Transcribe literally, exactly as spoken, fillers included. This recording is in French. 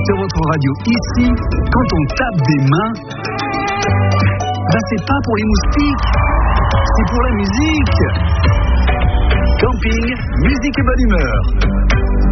sur votre radio. Ici, quand on tape des mains, bah c'est pas pour les moustiques, c'est pour la musique. Camping, musique et bonne humeur.